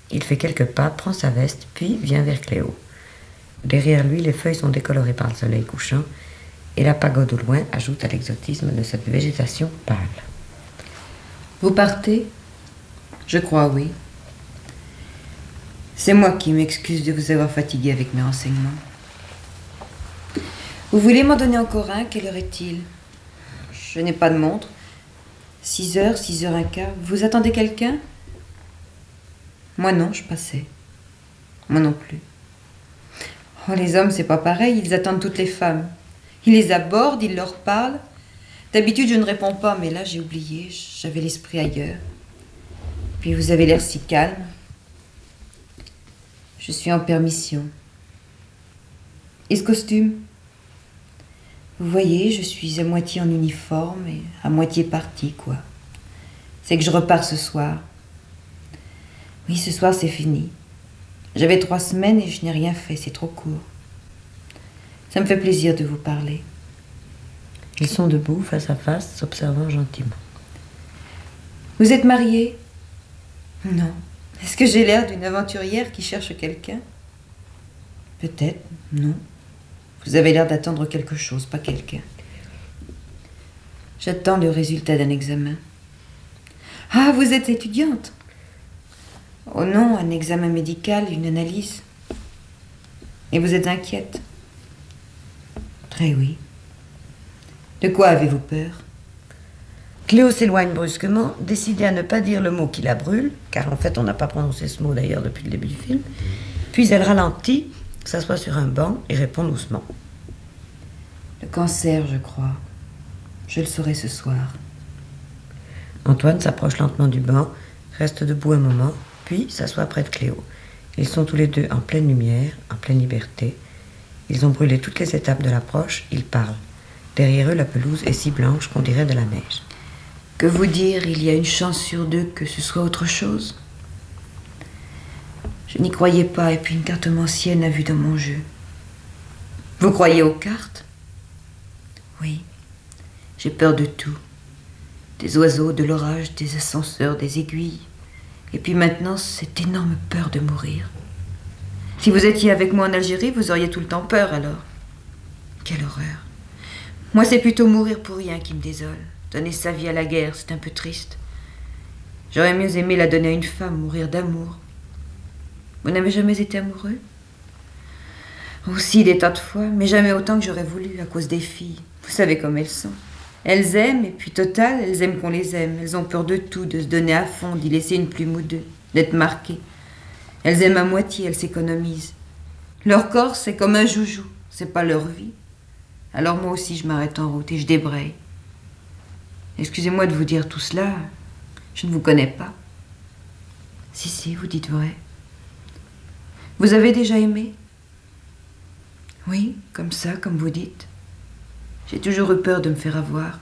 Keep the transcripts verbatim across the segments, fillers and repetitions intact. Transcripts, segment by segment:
Il fait quelques pas, prend sa veste, puis vient vers Cléo. Derrière lui, les feuilles sont décolorées par le soleil couchant, et la pagode au loin ajoute à l'exotisme de cette végétation pâle. Vous partez ? Je crois, oui. C'est moi qui m'excuse de vous avoir fatigué avec mes renseignements. Vous voulez m'en donner encore un ? Quelle heure est-il ? Je n'ai pas de montre. Six heures, six heures un quart. Vous attendez quelqu'un ? Moi non, je passais. Moi non plus. Oh, les hommes, c'est pas pareil, ils attendent toutes les femmes. Ils les abordent, ils leur parlent. D'habitude, je ne réponds pas, mais là, j'ai oublié, j'avais l'esprit ailleurs. Puis vous avez l'air si calme. Je suis en permission. Et ce costume ? Vous voyez, je suis à moitié en uniforme et à moitié partie, quoi. C'est que je repars ce soir. Oui, ce soir, c'est fini. J'avais trois semaines et je n'ai rien fait, c'est trop court. Ça me fait plaisir de vous parler. Ils sont debout, face à face, s'observant gentiment. Vous êtes mariée ? Non. Est-ce que j'ai l'air d'une aventurière qui cherche quelqu'un ? Peut-être, non. Vous avez l'air d'attendre quelque chose, pas quelqu'un. J'attends le résultat d'un examen. Ah, vous êtes étudiante ? Oh non, un examen médical, une analyse. Et vous êtes inquiète ? Très oui. De quoi avez-vous peur ? Cléo s'éloigne brusquement, décidée à ne pas dire le mot qui la brûle, car en fait on n'a pas prononcé ce mot d'ailleurs depuis le début du film. Puis elle ralentit, s'assoit sur un banc et répond doucement. Le cancer, je crois. Je le saurai ce soir. Antoine s'approche lentement du banc, reste debout un moment, puis s'assoit près de Cléo. Ils sont tous les deux en pleine lumière, en pleine liberté. Ils ont brûlé toutes les étapes de l'approche, ils parlent. Derrière eux, la pelouse est si blanche qu'on dirait de la neige. Que vous dire, il y a une chance sur deux que ce soit autre chose ? Je n'y croyais pas, et puis une cartomancienne a vu dans mon jeu. Vous croyez aux cartes ? Oui. J'ai peur de tout. Des oiseaux, de l'orage, des ascenseurs, des aiguilles. Et puis maintenant, cette énorme peur de mourir. Si vous étiez avec moi en Algérie, vous auriez tout le temps peur alors. Quelle horreur. Moi, c'est plutôt mourir pour rien qui me désole. Donner sa vie à la guerre, c'est un peu triste. J'aurais mieux aimé la donner à une femme, mourir d'amour. Vous n'avez jamais été amoureux ? Aussi, des tas de fois, mais jamais autant que j'aurais voulu, à cause des filles. Vous savez comme elles sont. Elles aiment, et puis total, elles aiment qu'on les aime. Elles ont peur de tout, de se donner à fond, d'y laisser une plume ou deux, d'être marquées. Elles aiment à moitié, elles s'économisent. Leur corps, c'est comme un joujou, c'est pas leur vie. Alors moi aussi, je m'arrête en route et je débraye. Excusez-moi de vous dire tout cela, je ne vous connais pas. Si, si, vous dites vrai. Vous avez déjà aimé ? Oui, comme ça, comme vous dites. J'ai toujours eu peur de me faire avoir.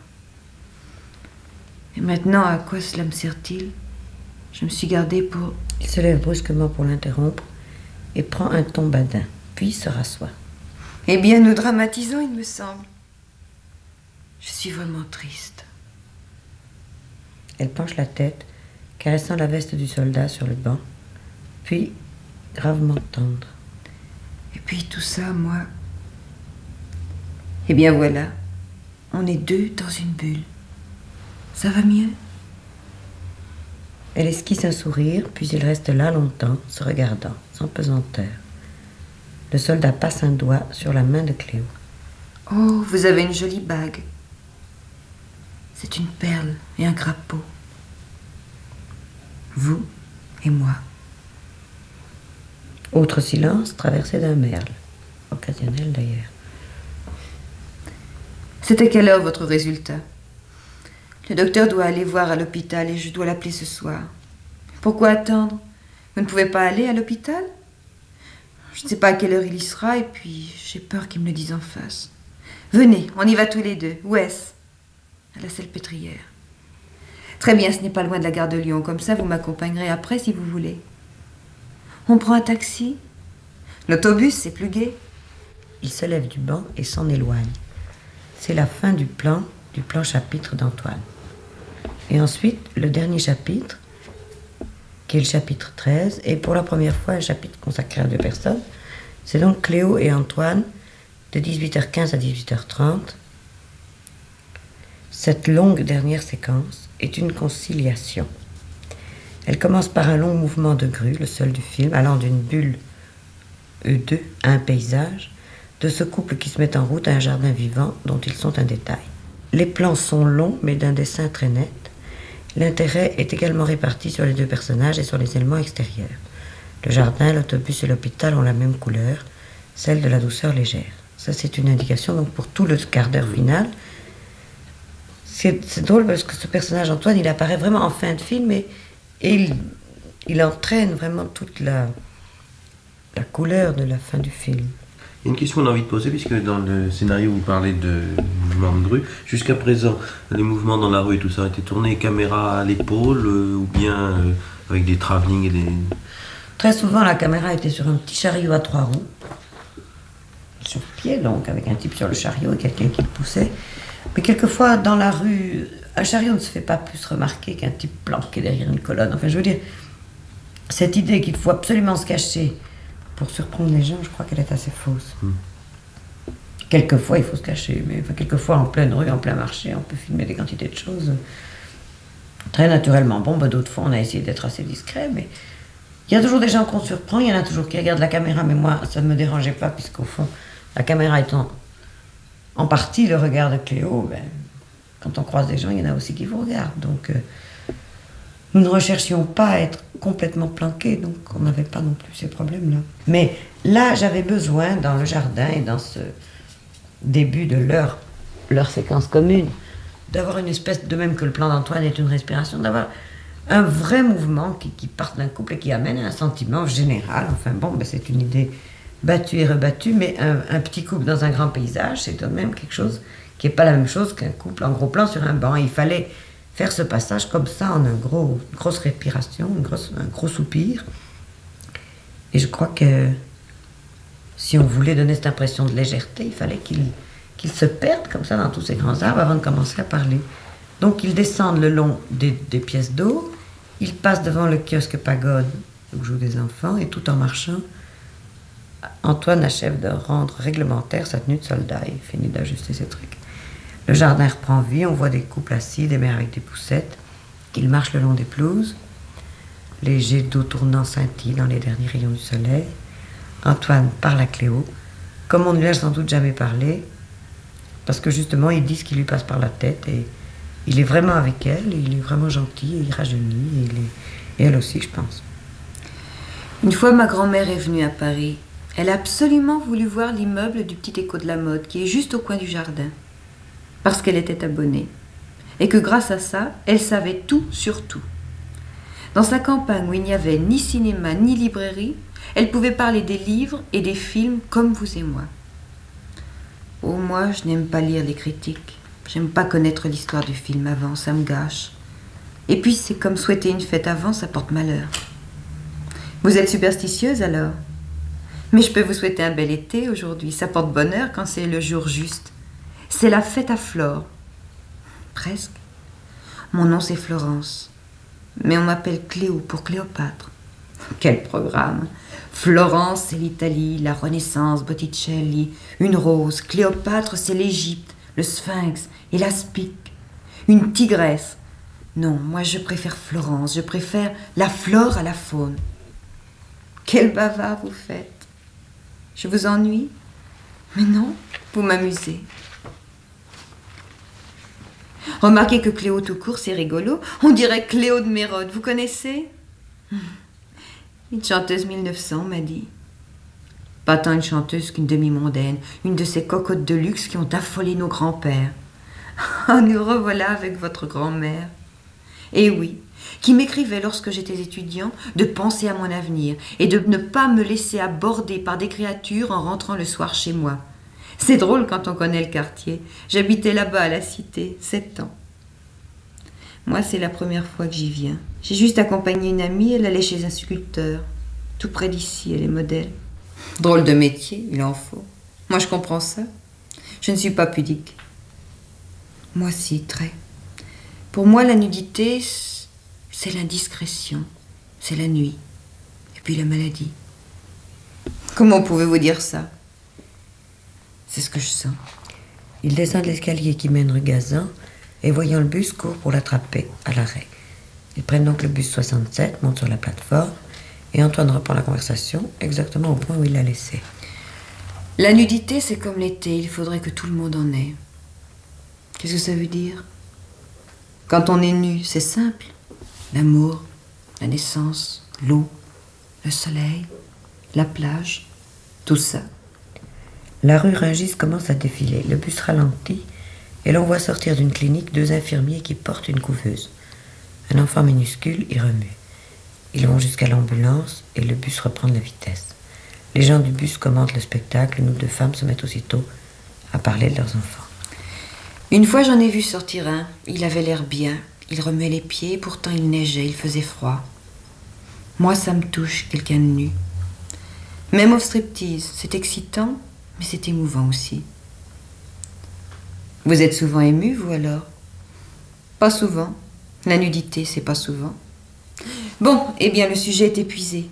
Et maintenant, à quoi cela me sert-il ? Je me suis gardée pour... Il se lève brusquement pour l'interrompre et prend un ton badin, puis se rassoit. Eh bien, nous dramatisons, il me semble. Je suis vraiment triste. Elle penche la tête, caressant la veste du soldat sur le banc, puis gravement tendre. Et puis tout ça, moi... Eh bien voilà, on est deux dans une bulle. Ça va mieux ? Elle esquisse un sourire, puis il reste là longtemps, se regardant, sans pesanteur. Le soldat passe un doigt sur la main de Cléo. Oh, vous avez une jolie bague. C'est une perle et un crapaud. Vous et moi. Autre silence, traversé d'un merle. Occasionnel d'ailleurs. C'était quelle heure votre résultat ? Le docteur doit aller voir à l'hôpital et je dois l'appeler ce soir. Pourquoi attendre ? Vous ne pouvez pas aller à l'hôpital ? Je ne sais pas à quelle heure il y sera et puis j'ai peur qu'il me le dise en face. Venez, on y va tous les deux. Où est-ce ? À la Salpêtrière. Très bien, ce n'est pas loin de la gare de Lyon. Comme ça, vous m'accompagnerez après si vous voulez. On prend un taxi ? L'autobus, c'est plus gai. Il se lève du banc et s'en éloigne. C'est la fin du plan, du plan chapitre d'Antoine. Et ensuite, le dernier chapitre, qui est le chapitre treize, et pour la première fois un chapitre consacré à deux personnes. C'est donc Cléo et Antoine, de dix-huit heures quinze à dix-huit heures trente. Cette longue dernière séquence est une conciliation. Elle commence par un long mouvement de grue, le seul du film, allant d'une bulle E deux à un paysage, de ce couple qui se met en route à un jardin vivant dont ils sont un détail. Les plans sont longs, mais d'un dessin très net. L'intérêt est également réparti sur les deux personnages et sur les éléments extérieurs. Le jardin, l'autobus et l'hôpital ont la même couleur, celle de la douceur légère. Ça, c'est une indication donc pour tout le quart d'heure final. C'est, c'est drôle parce que ce personnage, Antoine, il apparaît vraiment en fin de film et, et il, il entraîne vraiment toute la, la couleur de la fin du film. Il y a une question qu'on a envie de poser, puisque dans le scénario, vous parlez de mouvements de grue. Jusqu'à présent, les mouvements dans la rue et tout ça a été tourné caméra à l'épaule euh, ou bien euh, avec des travelling et des... Très souvent, la caméra était sur un petit chariot à trois roues, sur pied donc, avec un type sur le chariot et quelqu'un qui le poussait. Mais quelquefois, dans la rue, un chariot ne se fait pas plus remarquer qu'un type planqué derrière une colonne. Enfin, je veux dire, cette idée qu'il faut absolument se cacher pour surprendre les gens, je crois qu'elle est assez fausse. Mmh. Quelquefois, il faut se cacher, mais enfin, quelquefois, en pleine rue, en plein marché, on peut filmer des quantités de choses très naturellement. Bon, bah, d'autres fois, on a essayé d'être assez discret, mais il y a toujours des gens qu'on surprend, il y en a toujours qui regardent la caméra, mais moi, ça ne me dérangeait pas, puisqu'au fond, la caméra étant en partie le regard de Cléo, ben, quand on croise des gens, il y en a aussi qui vous regardent. Donc, euh, nous ne recherchions pas à être complètement planqués, donc on n'avait pas non plus ces problèmes-là. Mais là, j'avais besoin, dans le jardin et dans ce début de leur, leur séquence commune, d'avoir une espèce, de même que le plan d'Antoine est une respiration, d'avoir un vrai mouvement qui, qui part d'un couple et qui amène à un sentiment général. Enfin bon, ben c'est une idée battue et rebattue, mais un, un petit couple dans un grand paysage, c'est tout de même quelque chose qui n'est pas la même chose qu'un couple en gros plan sur un banc. Il fallait faire ce passage comme ça en un gros, une grosse respiration, une grosse, un gros soupir. Et je crois que si on voulait donner cette impression de légèreté, il fallait qu'il, qu'il se perde comme ça dans tous ces grands arbres avant de commencer à parler. Donc ils descendent le long des, des pièces d'eau, ils passent devant le kiosque pagode où jouent des enfants, et tout en marchant, Antoine achève de rendre réglementaire sa tenue de soldat. Il finit d'ajuster ses trucs. Le jardin reprend vie, on voit des couples assis, des mères avec des poussettes, qu'ils marchent le long des pelouses. Les jets d'eau tournant scintillent dans les derniers rayons du soleil. Antoine parle à Cléo, comme on ne lui a sans doute jamais parlé, parce que justement, il dit ce qui lui passe par la tête, et il est vraiment avec elle, et il est vraiment gentil, et il rajeunit, et, il est... et elle aussi, je pense. Une fois, ma grand-mère est venue à Paris. Elle a absolument voulu voir l'immeuble du Petit Écho de la Mode, qui est juste au coin du jardin, parce qu'elle était abonnée, et que grâce à ça, elle savait tout sur tout. Dans sa campagne où il n'y avait ni cinéma ni librairie, elle pouvait parler des livres et des films comme vous et moi. Oh, moi, je n'aime pas lire les critiques. J'aime pas connaître l'histoire du film avant, ça me gâche. Et puis, c'est comme souhaiter une fête avant, ça porte malheur. Vous êtes superstitieuse alors? Mais je peux vous souhaiter un bel été aujourd'hui, ça porte bonheur quand c'est le jour juste. C'est la fête à Flore. Presque. Mon nom c'est Florence. Mais on m'appelle Cléo pour Cléopâtre. Quel programme! Florence c'est l'Italie, la Renaissance, Botticelli, une rose. Cléopâtre c'est l'Égypte, le Sphinx et l'Aspic. Une tigresse. Non, moi je préfère Florence, je préfère la flore à la faune. Quel bavard vous faites! Je vous ennuie? Mais non, vous m'amusez. Remarquez que Cléo tout court, c'est rigolo. On dirait Cléo de Mérode, vous connaissez? Une chanteuse mille neuf cents m'a dit. Pas tant une chanteuse qu'une demi-mondaine, une de ces cocottes de luxe qui ont affolé nos grands-pères. Ah, nous revoilà avec votre grand-mère. Et oui, qui m'écrivait lorsque j'étais étudiant de penser à mon avenir et de ne pas me laisser aborder par des créatures en rentrant le soir chez moi. C'est drôle quand on connaît le quartier. J'habitais là-bas à la Cité, sept ans. Moi, c'est la première fois que j'y viens. J'ai juste accompagné une amie, elle allait chez un sculpteur. Tout près d'ici, elle est modèle. Drôle de métier, il en faut. Moi, je comprends ça. Je ne suis pas pudique. Moi, si, très. Pour moi, la nudité, c'est l'indiscrétion. c'est la nuit. Et puis la maladie. Comment pouvez-vous dire ça? C'est ce que je sens. Il descend l'escalier qui mène rue Gazan et voyant le bus court pour l'attraper à l'arrêt. Ils prennent donc le bus soixante-sept, montent sur la plateforme et Antoine reprend la conversation exactement au point où il l'a laissée. La nudité, c'est comme l'été, il faudrait que tout le monde en ait. Qu'est-ce que ça veut dire? Quand on est nu, c'est simple. L'amour, la naissance, l'eau, le soleil, la plage, tout ça. La rue Rungis commence à défiler, le bus ralentit et l'on voit sortir d'une clinique deux infirmiers qui portent une couveuse. Un enfant minuscule y remue. Ils vont jusqu'à l'ambulance et le bus reprend de la vitesse. Les gens du bus commentent le spectacle, nous deux femmes se mettent aussitôt à parler de leurs enfants. Une fois j'en ai vu sortir un, il avait l'air bien, il remuait les pieds, pourtant il neigeait, il faisait froid. Moi ça me touche, quelqu'un de nu. Même au striptease, c'est excitant, mais c'est émouvant aussi. Vous êtes souvent ému, vous alors? Pas souvent. La nudité, c'est pas souvent. Bon, eh bien le sujet est épuisé.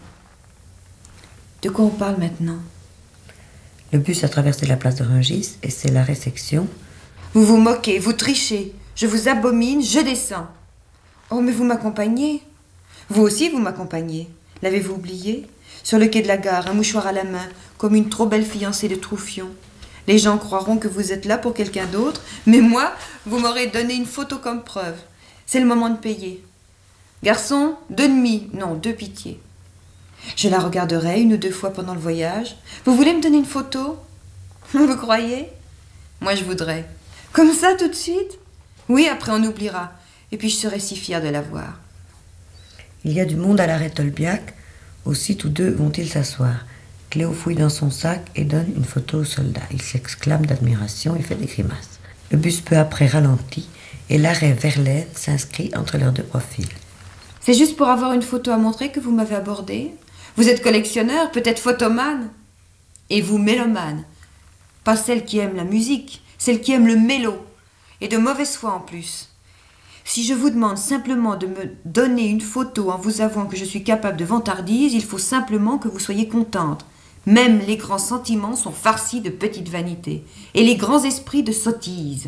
De quoi on parle maintenant? Le bus a traversé la place de Rungis et c'est la résection. Vous vous moquez, vous trichez. Je vous abomine, je descends. Oh, mais vous m'accompagnez. Vous aussi, vous m'accompagnez. L'avez-vous oublié? Sur le quai de la gare, un mouchoir à la main, comme une trop belle fiancée de Troufion. Les gens croiront que vous êtes là pour quelqu'un d'autre, mais moi, vous m'aurez donné une photo comme preuve. C'est le moment de payer. Garçon, deux demi, non, deux pitié. Je la regarderai une ou deux fois pendant le voyage. Vous voulez me donner une photo? Vous croyez? Moi, je voudrais. Comme ça, tout de suite? Oui, après on oubliera. Et puis je serai si fière de la voir. Il y a du monde à l'arrêt Tolbiac. Aussi, tous deux vont-ils s'asseoir. Cléo fouille dans son sac et donne une photo au soldat. Il s'exclame d'admiration et fait des grimaces. Le bus peu après ralentit et l'arrêt Verlaine s'inscrit entre leurs deux profils. C'est juste pour avoir une photo à montrer que vous m'avez abordé? Vous êtes collectionneur, peut-être photomane? Et vous, mélomane? Pas celle qui aime la musique, celle qui aime le mélo. Et de mauvaise foi en plus. Si je vous demande simplement de me donner une photo en vous avouant que je suis capable de vantardise, il faut simplement que vous soyez contente. Même les grands sentiments sont farcis de petites vanités. Et les grands esprits de sottises.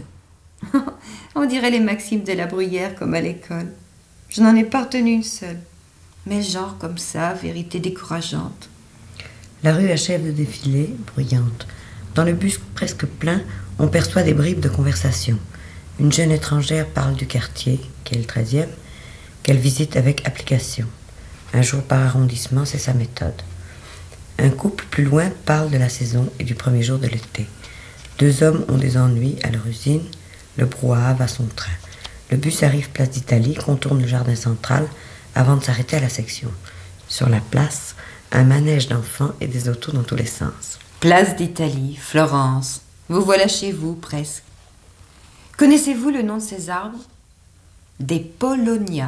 On dirait les maximes de la Bruyère comme à l'école. Je n'en ai pas retenu une seule. Mais genre comme ça, vérité décourageante. La rue achève de défiler, bruyante. Dans le bus presque plein, on perçoit des bribes de conversation. Une jeune étrangère parle du quartier, qui est le treizième, qu'elle visite avec application. Un jour par arrondissement, c'est sa méthode. Un couple plus loin parle de la saison et du premier jour de l'été. Deux hommes ont des ennuis à leur usine, le brouhaha va son train. Le bus arrive place d'Italie, contourne le jardin central avant de s'arrêter à la section. Sur la place, un manège d'enfants et des autos dans tous les sens. Place d'Italie, Florence. Vous voilà chez vous, presque. Connaissez-vous le nom de ces arbres? Des Paulownia.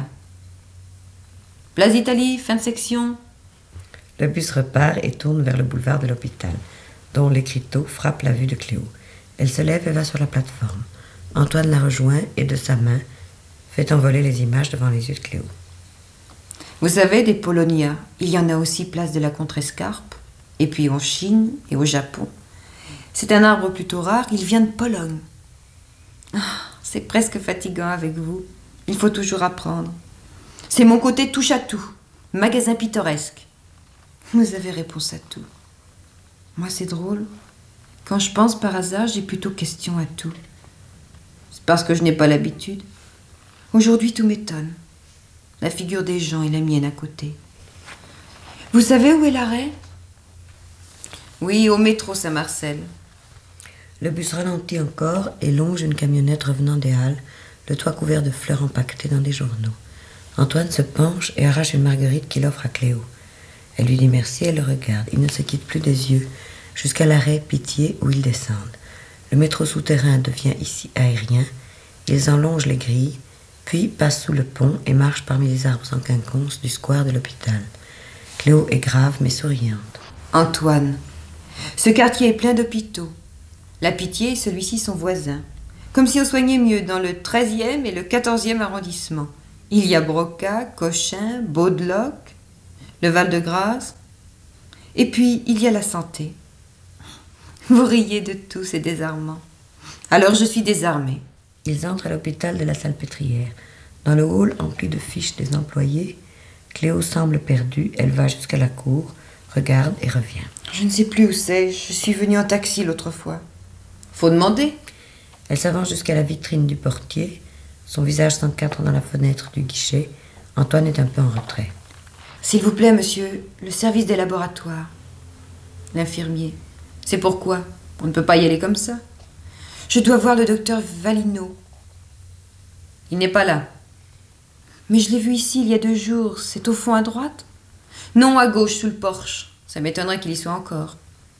Place d'Italie, fin de section. Le bus repart et tourne vers le boulevard de l'hôpital, dont l'écriteau frappe la vue de Cléo. Elle se lève et va sur la plateforme. Antoine la rejoint et de sa main fait envoler les images devant les yeux de Cléo. Vous savez, des Paulownia, il y en a aussi place de la Contrescarpe, et puis en Chine et au Japon. C'est un arbre plutôt rare, il vient de Pologne. Oh, c'est presque fatigant avec vous. Il faut toujours apprendre. C'est mon côté touche à tout, magasin pittoresque. Vous avez réponse à tout. Moi, c'est drôle. Quand je pense par hasard, j'ai plutôt question à tout. C'est parce que je n'ai pas l'habitude. Aujourd'hui, tout m'étonne. La figure des gens et la mienne à côté. Vous savez où est l'arrêt? Oui, au métro Saint-Marcel. Le bus ralentit encore et longe une camionnette revenant des Halles, le toit couvert de fleurs empaquetées dans des journaux. Antoine se penche et arrache une marguerite qu'il offre à Cléo. Elle lui dit merci et le regarde. Ils ne se quittent plus des yeux, jusqu'à l'arrêt Pitié où ils descendent. Le métro souterrain devient ici aérien. Ils en longent les grilles, puis passent sous le pont et marchent parmi les arbres en quinconce du square de l'hôpital. Cléo est grave mais souriante. Antoine, ce quartier est plein d'hôpitaux. La Pitié et celui-ci sont voisins. Comme si on soignait mieux dans le treizième et le quatorzième arrondissement. Il y a Broca, Cochin, Baudeloc, le Val-de-Grâce. Et puis, il y a la santé. Vous riez de tout, c'est désarmant. Alors, je suis désarmée. Ils entrent à l'hôpital de la Salpêtrière. Dans le hall empli de fiches des employés, Cléo semble perdue. Elle va jusqu'à la cour, regarde et revient. Je ne sais plus où c'est. Je suis venue en taxi l'autre fois. Faut demander. Elle s'avance jusqu'à la vitrine du portier. Son visage s'encadre dans la fenêtre du guichet. Antoine est un peu en retrait. S'il vous plaît, monsieur, le service des laboratoires. L'infirmier. C'est pourquoi? On ne peut pas y aller comme ça. Je dois voir le docteur Valineau. Il n'est pas là. Mais je l'ai vu ici il y a deux jours. C'est au fond à droite? Non, à gauche, sous le porche. Ça m'étonnerait qu'il y soit encore.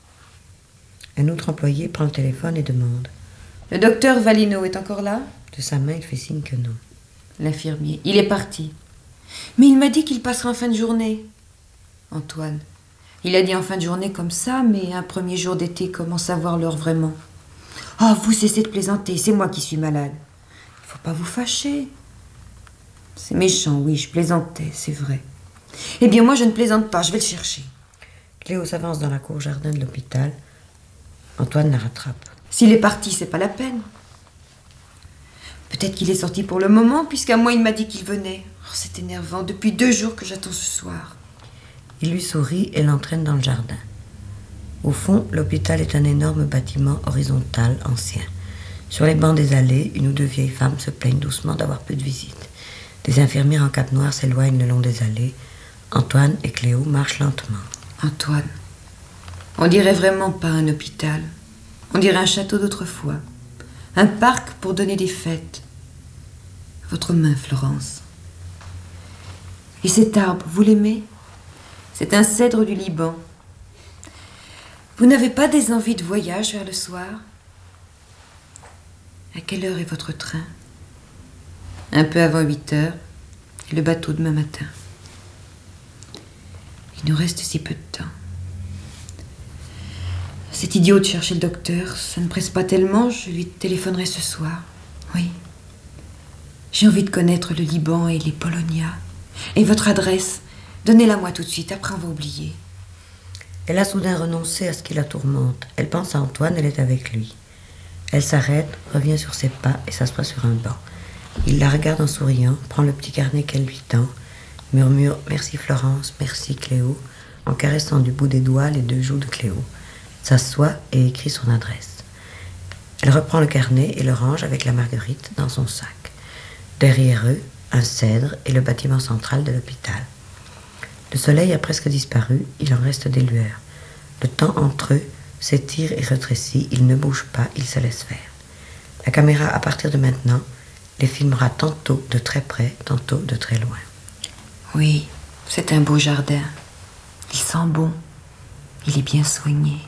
Un autre employé prend le téléphone et demande. Le docteur Valineau est encore là? De sa main, il fait signe que non. L'infirmier. Il est parti. Mais il m'a dit qu'il passera en fin de journée. Antoine. Il a dit en fin de journée comme ça, mais un premier jour d'été commence à voir l'heure vraiment. Ah, oh, vous cessez de plaisanter, c'est moi qui suis malade. Il faut pas vous fâcher. C'est méchant, oui, je plaisantais, c'est vrai. Eh bien, moi, je ne plaisante pas, je vais le chercher. Cléo s'avance dans la cour jardin de l'hôpital. Antoine la rattrape. S'il est parti, c'est pas la peine. Peut-être qu'il est sorti pour le moment, puisqu'à moi, il m'a dit qu'il venait. Oh, c'est énervant, depuis deux jours que j'attends ce soir. Il lui sourit et l'entraîne dans le jardin. Au fond, l'hôpital est un énorme bâtiment horizontal, ancien. Sur les bancs des allées, une ou deux vieilles femmes se plaignent doucement d'avoir peu de visites. Des infirmières en cape noire s'éloignent le long des allées. Antoine et Cléo marchent lentement. Antoine, on dirait vraiment pas un hôpital. On dirait un château d'autrefois. Un parc pour donner des fêtes. Votre main, Florence. Et cet arbre, vous l'aimez? C'est un cèdre du Liban. Vous n'avez pas des envies de voyage vers le soir? À quelle heure est votre train? Un peu avant huit heures, et le bateau demain matin. Il nous reste si peu de temps. C'est idiot de chercher le docteur. Ça ne presse pas tellement, je lui téléphonerai ce soir. Oui. J'ai envie de connaître le Liban et les Polonias. Et votre adresse, donnez-la moi tout de suite, après on va oublier. Elle a soudain renoncé à ce qui la tourmente. Elle pense à Antoine, elle est avec lui. Elle s'arrête, revient sur ses pas et s'assoit sur un banc. Il la regarde en souriant, prend le petit carnet qu'elle lui tend, murmure « Merci Florence, merci Cléo », en caressant du bout des doigts les deux joues de Cléo, s'assoit et écrit son adresse. Elle reprend le carnet et le range avec la marguerite dans son sac. Derrière eux, un cèdre et le bâtiment central de l'hôpital. Le soleil a presque disparu, il en reste des lueurs. Le temps entre eux s'étire et rétrécit, il ne bouge pas, il se laisse faire. La caméra, à partir de maintenant, les filmera tantôt de très près, tantôt de très loin. Oui, c'est un beau jardin. Il sent bon. Il est bien soigné.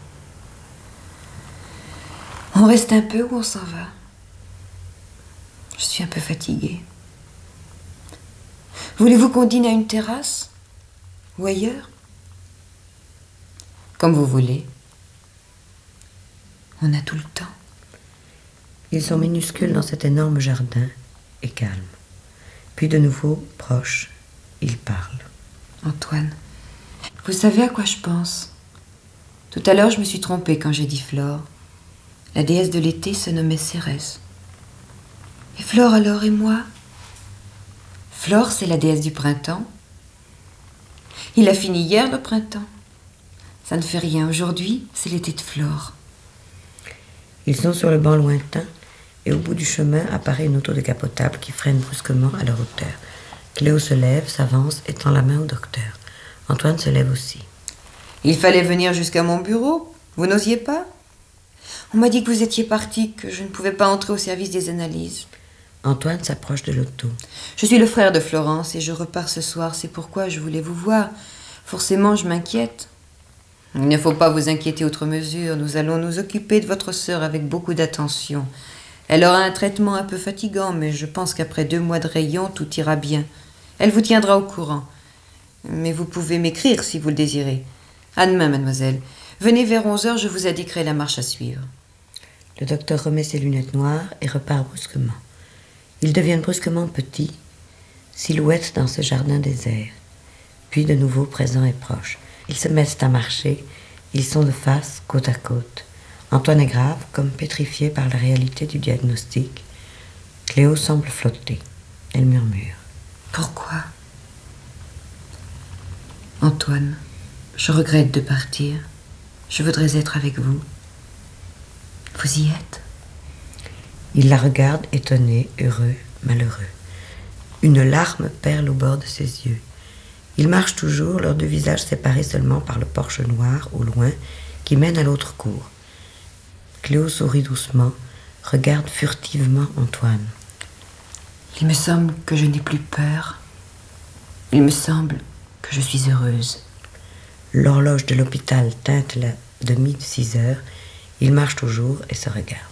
On reste un peu ou on s'en va? Je suis un peu fatiguée. Voulez-vous qu'on dîne à une terrasse? Ou ailleurs? Comme vous voulez. On a tout le temps. Ils sont minuscules dans cet énorme jardin et calmes. Puis de nouveau, proches, ils parlent. Antoine, vous savez à quoi je pense? Tout à l'heure, je me suis trompée quand j'ai dit Flore. La déesse de l'été se nommait Cérès. Et Flore alors et moi? Flore, c'est la déesse du printemps. Il a fini hier le printemps. Ça ne fait rien. Aujourd'hui, c'est l'été de Flore. Ils sont sur le banc lointain et au bout du chemin apparaît une auto décapotable qui freine brusquement à leur hauteur. Cléo se lève, s'avance et tend la main au docteur. Antoine se lève aussi. Il fallait venir jusqu'à mon bureau. Vous n'osiez pas? On m'a dit que vous étiez parti, que je ne pouvais pas entrer au service des analyses. Antoine s'approche de l'auto. Je suis le frère de Florence et je repars ce soir. C'est pourquoi je voulais vous voir. Forcément, je m'inquiète. Il ne faut pas vous inquiéter outre mesure. Nous allons nous occuper de votre sœur avec beaucoup d'attention. Elle aura un traitement un peu fatigant, mais je pense qu'après deux mois de rayon, tout ira bien. Elle vous tiendra au courant. Mais vous pouvez m'écrire si vous le désirez. À demain, mademoiselle. Venez vers onze heures, je vous indiquerai la marche à suivre. Le docteur remet ses lunettes noires et repart brusquement. Ils deviennent brusquement petits, silhouettes dans ce jardin désert. puis de nouveau présents et proches. Ils se mettent à marcher, ils sont de face, côte à côte. Antoine est grave, comme pétrifié par la réalité du diagnostic. Cléo semble flotter. Elle murmure. Pourquoi? Antoine, je regrette de partir. Je voudrais être avec vous. Vous y êtes? Il la regarde, étonné, heureux, malheureux. Une larme perle au bord de ses yeux. Ils marchent toujours, leurs deux visages séparés seulement par le porche noir, au loin, qui mène à l'autre cour. Cléo sourit doucement, regarde furtivement Antoine. Il me semble que je n'ai plus peur. Il me semble que je suis heureuse. L'horloge de l'hôpital teinte la demi de six heures. Ils marchent toujours et se regardent.